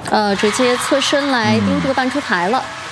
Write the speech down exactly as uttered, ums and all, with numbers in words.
呃，直接侧身来盯这个半出台了。嗯